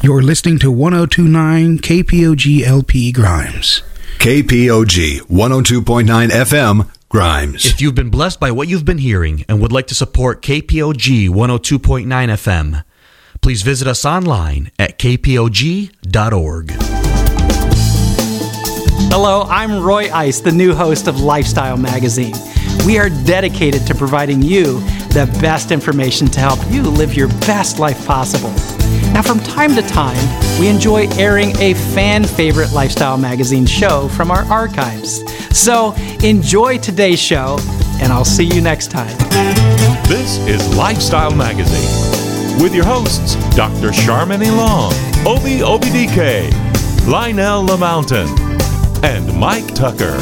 You're listening to 1029 KPOG LP Grimes. KPOG 102.9 FM Grimes. If you've been blessed by what you've been hearing and would like to support KPOG 102.9 FM, please visit us online at kpog.org. Hello, I'm Roy Ice, the new host of Lifestyle Magazine. We are dedicated to providing you the best information to help you live your best life possible. Now, from time to time, we enjoy airing a fan-favorite Lifestyle Magazine show from our archives. So, enjoy today's show, and I'll see you next time. This is Lifestyle Magazine with your hosts, Dr. Charmaine Long, Obi Obidike, Lionel LaMountain, and Mike Tucker.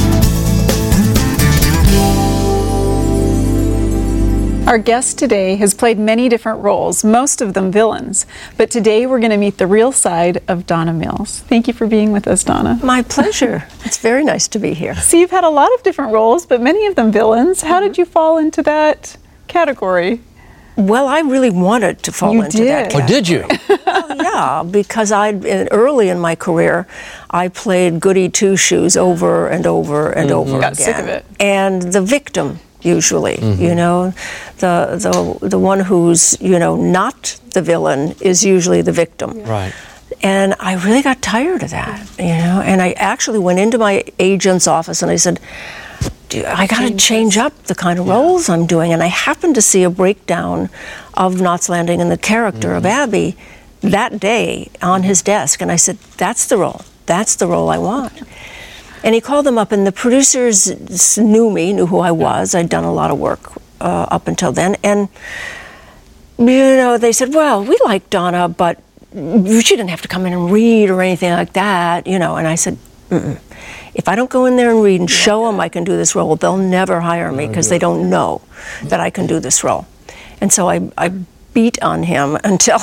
Our guest today has played many different roles, most of them villains. But today we're going to meet the real side of Donna Mills. Thank you for being with us, Donna. My pleasure. It's very nice to be here. So you've had a lot of different roles, but many of them villains. How did you fall into that category? Well, I really wanted to fall into that category. Oh, did you? Well, yeah, because early in my career, I played Goody Two-Shoes over and over and over Got again. sick of it. And the victim, usually, you know, the one who's, you know, not the villain is usually the victim. Right. And I really got tired of that, you know, and I actually went into my agent's office and I said, I got to change up the kind of roles I'm doing. And I happened to see a breakdown of Knots Landing and the character of Abby that day on his desk. And I said, that's the role. That's the role I want. And he called them up, and the producers knew who I was. I'd done a lot of work up until then. And, you know, they said, well, we like Donna, but she didn't have to come in and read or anything like that, you know. And I said, if I don't go in there and read and show them I can do this role, they'll never hire me because they don't know that I can do this role. And so I beat on him until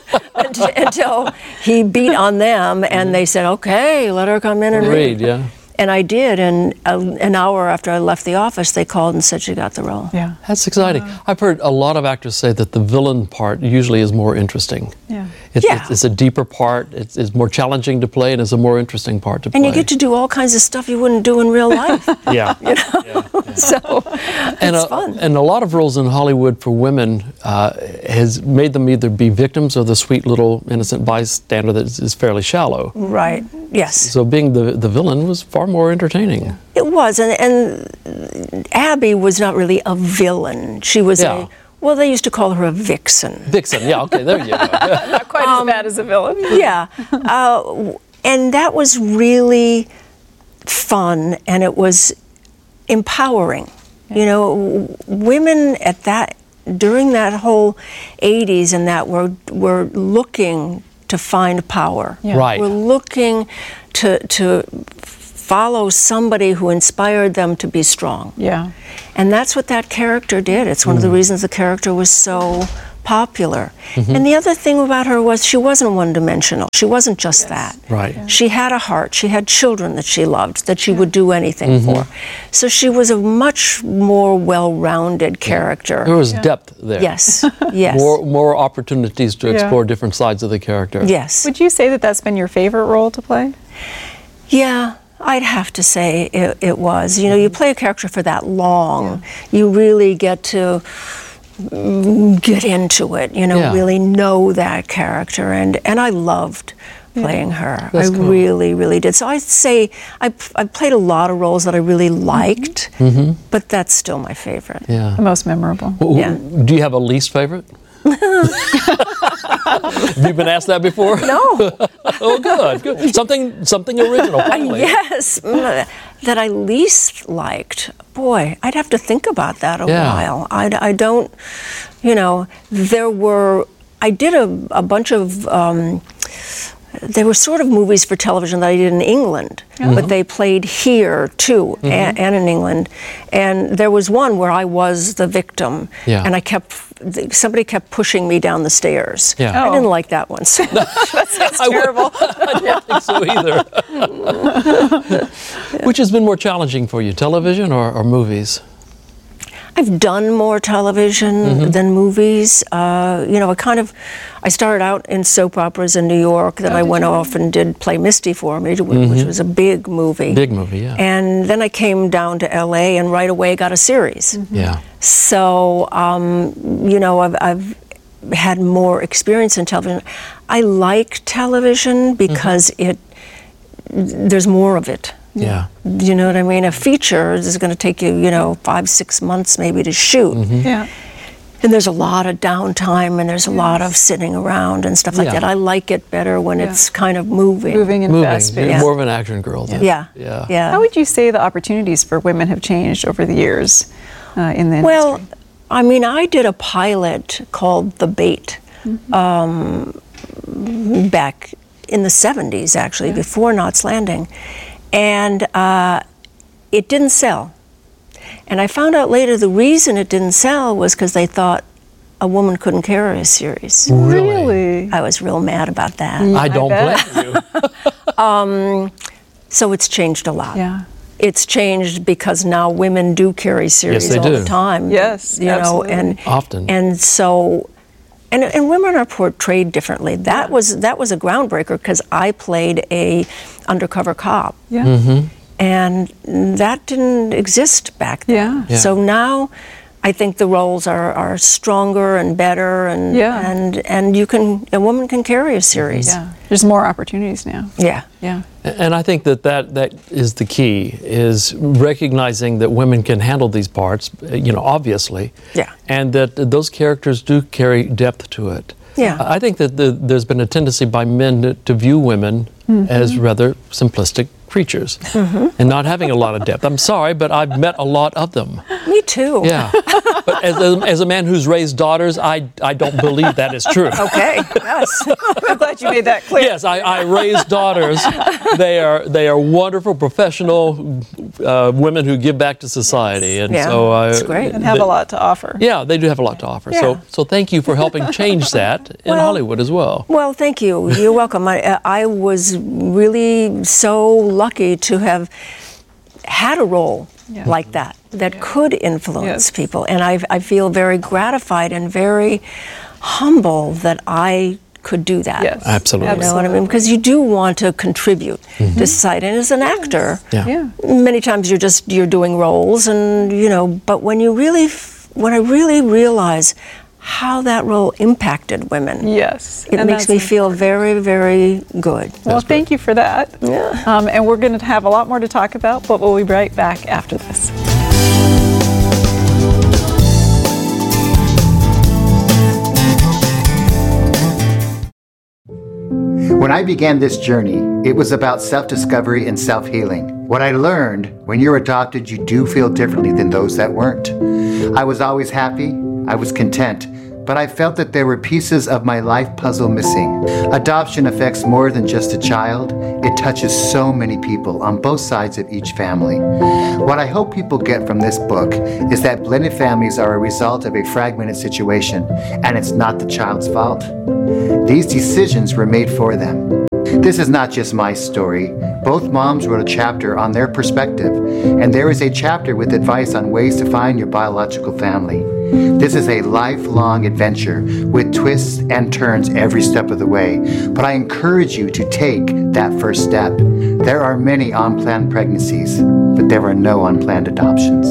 until he beat on them, and they said, okay, let her come in and read. Yeah. And I did, and an hour after I left the office, they called and said she got the role. Yeah. That's exciting. I've heard a lot of actors say that the villain part usually is more interesting. Yeah. It's a deeper part, it's more challenging to play, and it's a more interesting part to play. And you get to do all kinds of stuff you wouldn't do in real life. Yeah. You know? So it's fun. And a lot of roles in Hollywood for women has made them either be victims or the sweet little innocent bystander that is fairly shallow. Right, yes. So being the villain was far more entertaining. It was, and Abby was not really a villain. She was well, they used to call her a vixen. Vixen, yeah, okay, there you go. Not quite as bad as a villain. Yeah, and that was really fun, and it was empowering. You know, women during that whole 80s and that were looking to find power. Yeah. Right. We're looking to follow somebody who inspired them to be strong. Yeah. And that's what that character did. It's one of the reasons the character was so popular. And the other thing about her was she wasn't one-dimensional. She wasn't just that. Right. She had a heart. She had children that she loved, that she would do anything for. So she was a much more well-rounded character. There was depth there. Yes, yes. More opportunities to explore different sides of the character. Yes. Would you say that that's been your favorite role to play? Yeah, I'd have to say it was. You know, you play a character for that long, you really get to get into it, you know, really know that character. And I loved playing her. That's cool. Really, really did. So I'd say I played a lot of roles that I really liked, but that's still my favorite. Yeah. The most memorable. Yeah. Do you have a least favorite? Have you been asked that before? No. Oh, good. Something original, finally. Yes, that I least liked. Boy, I'd have to think about that a while. I don't, you know, I did a bunch of, there were sort of movies for television that I did in England, but they played here too, and in England. And there was one where I was the victim, and somebody kept pushing me down the stairs. Yeah. I didn't like that one. So that's terrible. I don't think so either. Which has been more challenging for you, television or movies? I've done more television than movies. I started out in soap operas in New York. Then I went off and did Play Misty for Me, which was a big movie. Big movie, yeah. And then I came down to L.A. and right away got a series. Yeah. So, I've had more experience in television. I like television because there's more of it. Yeah. You know what I mean? A feature is going to take you, 5-6 months maybe to shoot. Yeah. And there's a lot of downtime and there's a lot of sitting around and stuff like that. I like it better when it's kind of moving. Moving and fast-paced. You're more of an action girl then. Yeah. How would you say the opportunities for women have changed over the years in the industry? Well, I mean, I did a pilot called The Bait back in the 70s, actually, before Knots Landing. And it didn't sell. And I found out later the reason it didn't sell was because they thought a woman couldn't carry a series. Really? I was real mad about that. I don't blame you. So it's changed a lot. Yeah. It's changed because now women do carry series all the time. Yes, absolutely. And often. And so, and women are portrayed differently. That was a groundbreaker because I played a undercover cop. Yeah. And that didn't exist back then. Yeah. So now I think the roles are stronger and better, and a woman can carry a series. Yeah. There's more opportunities now. Yeah. Yeah. And I think that is the key, is recognizing that women can handle these parts, obviously. Yeah. And that those characters do carry depth to it. Yeah. I think that there's been a tendency by men to view women as rather simplistic creatures and not having a lot of depth. I'm sorry, but I've met a lot of them. Me too. Yeah. But as a man who's raised daughters, I don't believe that is true. Okay. Yes. I'm glad you made that clear. Yes, I raised daughters. They are wonderful, professional women who give back to society, and so that's great. And have a lot to offer. Yeah, they do have a lot to offer. Yeah. So thank you for helping change that in Hollywood as well. Well, thank you. You're welcome. I was really so lucky to have had a role like that could influence people, and I feel very gratified and very humble that I could do that. Yes. Absolutely. You know what I mean? Because you do want to contribute to society, and as an actor, many times you're doing roles, and but when I really realize how that role impacted women, it makes me feel very, very good. Well, thank you for that. Yeah. And we're going to have a lot more to talk about, but we'll be right back after this. When I began this journey, it was about self-discovery and self-healing. What I learned, when you're adopted, you do feel differently than those that weren't. I was always happy, I was content, but I felt that there were pieces of my life puzzle missing. Adoption affects more than just a child. It touches so many people on both sides of each family. What I hope people get from this book is that blended families are a result of a fragmented situation, and it's not the child's fault. These decisions were made for them. This is not just my story. Both moms wrote a chapter on their perspective, and there is a chapter with advice on ways to find your biological family. This is a lifelong adventure with twists and turns every step of the way, but I encourage you to take that first step. There are many unplanned pregnancies, but there are no unplanned adoptions.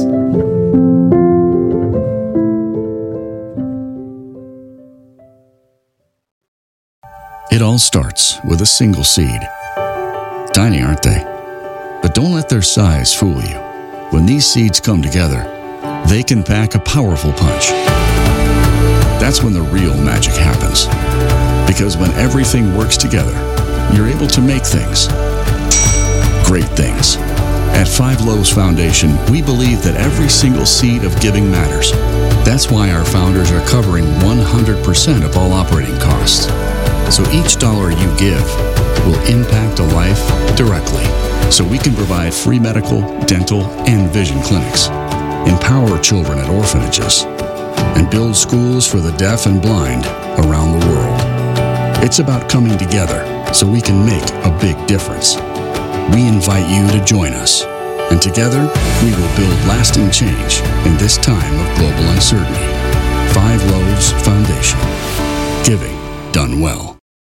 It all starts with a single seed. Tiny, aren't they? But don't let their size fool you. When these seeds come together, they can pack a powerful punch. That's when the real magic happens. Because when everything works together, you're able to make things. Great things. At Five Loaves Foundation, we believe that every single seed of giving matters. That's why our founders are covering 100% of all operating costs. So each dollar you give will impact a life directly. So we can provide free medical, dental, and vision clinics, empower children at orphanages, and build schools for the deaf and blind around the world. It's about coming together so we can make a big difference. We invite you to join us And together, we will build lasting change in this time of global uncertainty. Five Loaves Foundation. Giving done well.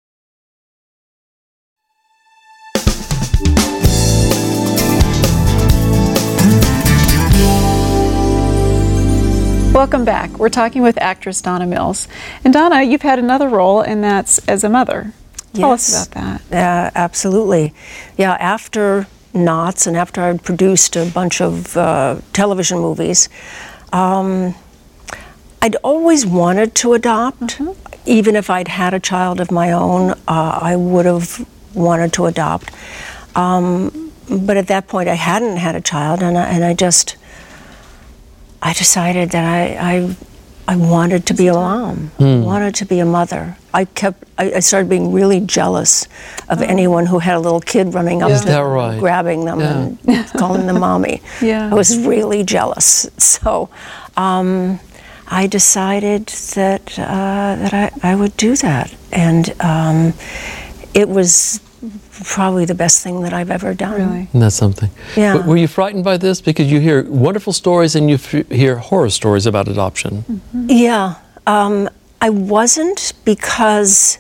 Welcome back. We're talking with actress Donna Mills. And Donna, you've had another role, and that's as a mother. Tell us about that. Absolutely. Yeah, after Knots and after I'd produced a bunch of television movies, I'd always wanted to adopt. Even if I'd had a child of my own, I would have wanted to adopt. But at that point, I hadn't had a child, and I decided that I wanted to be a mom, wanted to be a mother. I started being really jealous of anyone who had a little kid running up to them, grabbing them and calling them mommy. I was really jealous. So I decided that I would do that, and it was probably the best thing that I've ever done. Really? And that's something. Yeah. But were you frightened by this? Because you hear wonderful stories and you hear horror stories about adoption. Yeah. I wasn't, because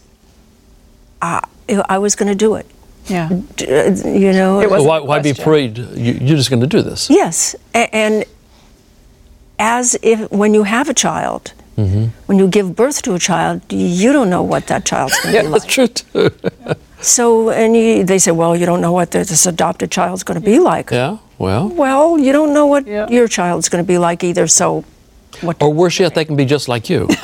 I was going to do it. Yeah. You know. Why be afraid? You're just going to do this. Yes. And as if when you have a child, when you give birth to a child, you don't know what that child's going to be like. That's true too. So, and they say, well, you don't know what this adopted child's going to be like. Yeah, well. Well, you don't know what your child's going to be like either, so what? Or worse yet, they can be just like you.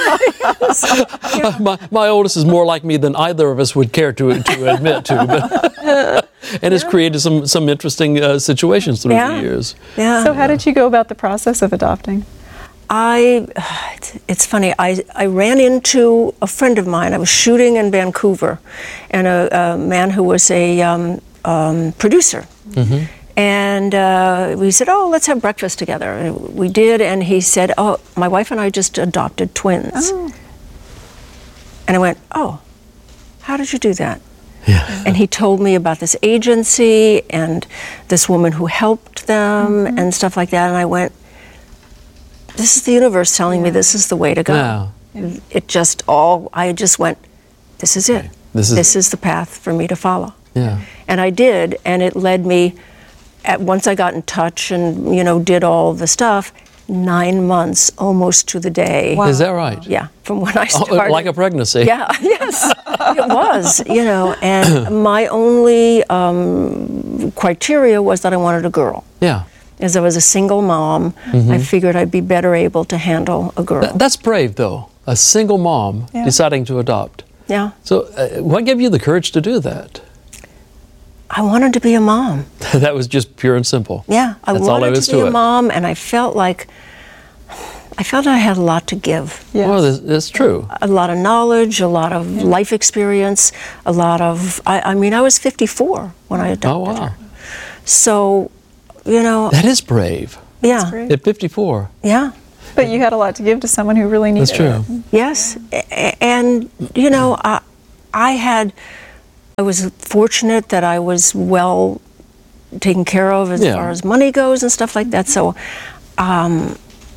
My oldest is more like me than either of us would care to admit to, but and it's created some interesting situations through the years. Yeah. So how did you go about the process of adopting? It's funny, I ran into a friend of mine. I was shooting in Vancouver, and a man who was a producer. And we said, oh, let's have breakfast together. And we did, and he said, oh, my wife and I just adopted twins. Oh. And I went, oh, how did you do that? Yeah. And he told me about this agency and this woman who helped them and stuff like that. And I went, this is the universe telling me this is the way to go. Yeah. I just went, this is it. This is the path for me to follow. Yeah. And I did, and it led me, once I got in touch and, did all the stuff, 9 months almost to the day. Wow. Is that right? Yeah, from when I started. Like a pregnancy. Yeah, yes, it was, and my only criteria was that I wanted a girl. Yeah. As I was a single mom, I figured I'd be better able to handle a girl. That's brave, though. A single mom deciding to adopt. Yeah. So what gave you the courage to do that? I wanted to be a mom. That was just pure and simple. Yeah, I wanted to be a mom, and I felt I had a lot to give. Yes. Well, that's true. A lot of knowledge, a lot of life experience, a lot of, I was 54 when I adopted her. So, That is brave. Yeah. At 54. Yeah. But you had a lot to give to someone who really needed it. That's true. Yes. And, I was fortunate that I was well taken care of as far as money goes and stuff like that. So, I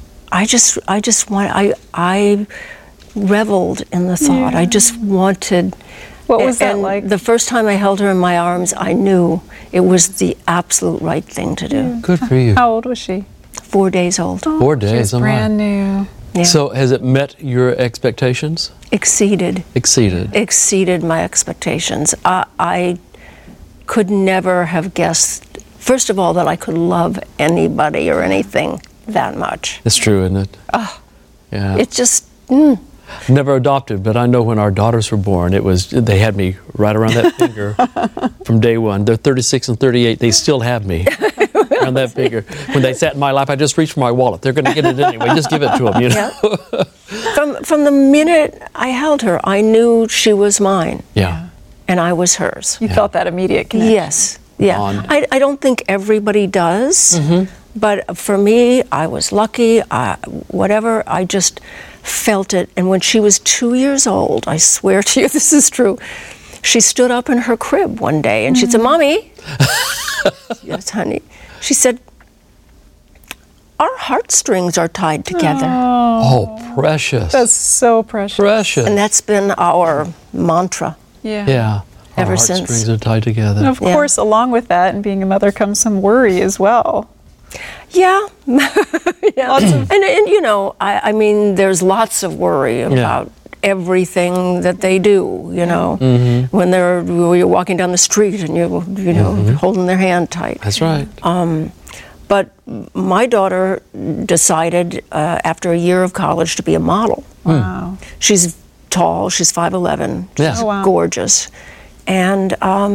reveled in the thought. I just wanted. What was that like? The first time I held her in my arms, I knew it was the absolute right thing to do. Good for you. How old was she? 4 days old. 4 days. She was brand new. Yeah. So has it met your expectations? Exceeded my expectations. I could never have guessed, first of all, that I could love anybody or anything that much. It's true, isn't it? Yeah. It's just. Never adopted, but I know when our daughters were born, they had me right around that finger from day one. They're 36 and 38. They still have me around that finger. When they sat in my lap, I just reached for my wallet. They're going to get it anyway. Just give it to them, Yeah. From the minute I held her, I knew she was mine. Yeah. And I was hers. You felt that immediate connection. Yes. Yeah. I don't think everybody does, but for me, I was lucky. Whatever, I just felt it. And when she was 2 years old, I swear to you, this is true, she stood up in her crib one day and she said, Mommy, Yes, honey. She said, our heartstrings are tied together. Oh, precious. That's so precious. Precious. And that's been our mantra. Yeah. Ever Our since. heartstrings are tied together. And of course, along with that and being a mother comes some worry as well. Yeah. And you know, I mean, there's lots of worry about everything that they do, you know. When you're walking down the street and you're holding their hand tight. That's right. But my daughter decided after a year of college to be a model. Wow. She's tall, she's 5'11", Yeah. she's Oh, wow. gorgeous. And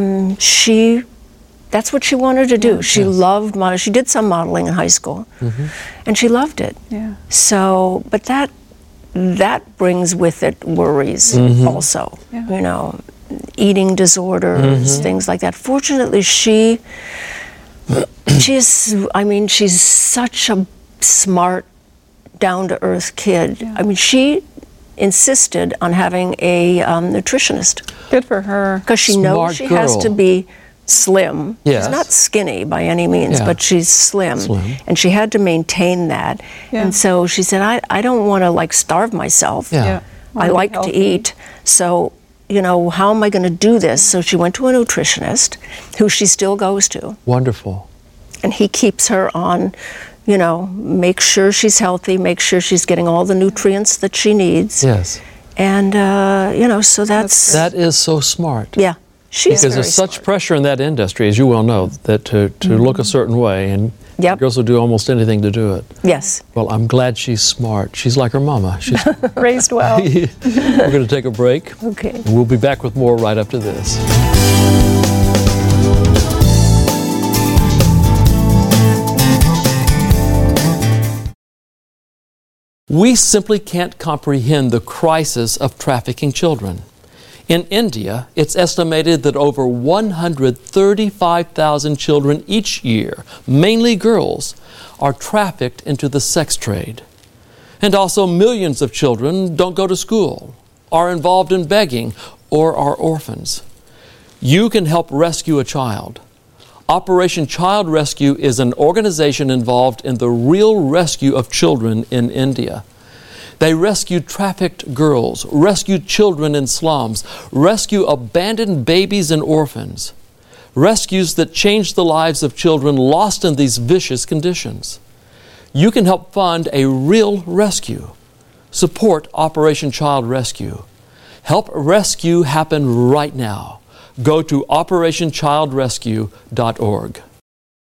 that's what she wanted to do. She loved modeling. She did some modeling in high school, and she loved it. Yeah. So, but that brings with it worries also. Yeah. You know, eating disorders, things like that. Fortunately, she's such a smart, down-to-earth kid. Yeah. I mean, she insisted on having a nutritionist. Good for her. Because she knows Smart she has girl. to be slim. Yes. She's not skinny by any means, Yeah. but she's slim. And she had to maintain that. Yeah. And so she said, I don't want to like starve myself. Yeah. Yeah. I Wanna be like to healthy. eat. So, you know, how am I going to do this? So she went to a nutritionist who she still goes to. Wonderful. And he keeps her on, you know, make sure she's healthy, make sure she's getting all the nutrients that she needs. Yes. And, you know, so that's That is so smart. yeah. She's Because very there's such smart. pressure in that industry, as you well know, that to look a certain way, and Yep. girls will do almost anything to do it. Yes. Well, I'm glad she's smart. She's like her mama. She's Raised well. We're going to take a break. Okay. And we'll be back with more right after this. We simply can't comprehend the crisis of trafficking children. In India, it's estimated that over 135,000 children each year, mainly girls, are trafficked into the sex trade. And also millions of children don't go to school, are involved in begging, or are orphans. You can help rescue a child. Operation Child Rescue is an organization involved in the real rescue of children in India. They rescue trafficked girls, rescue children in slums, rescue abandoned babies and orphans, rescues that change the lives of children lost in these vicious conditions. You can help fund a real rescue. Support Operation Child Rescue. Help rescue happen right now. Go to operationchildrescue.org.